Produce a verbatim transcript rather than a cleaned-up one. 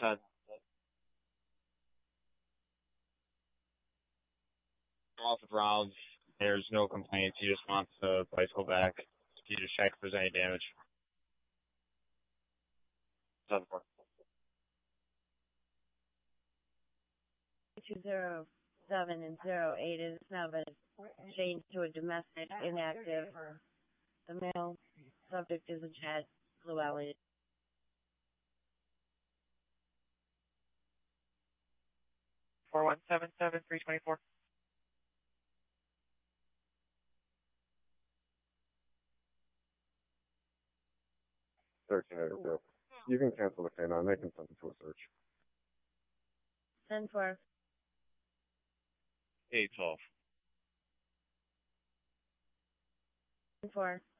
Uh, off of rounds, there's no complaints. He just wants the bicycle back. He just check if there's any damage. Seven four. two zero seven and zero eight is now been changed to a domestic inactive. The male subject is a Chad Llewellyn. four one seven seven three two four. thirteen eighty-two. You can cancel the canine. They can send it to a search. ten four. eight twelve. ten four.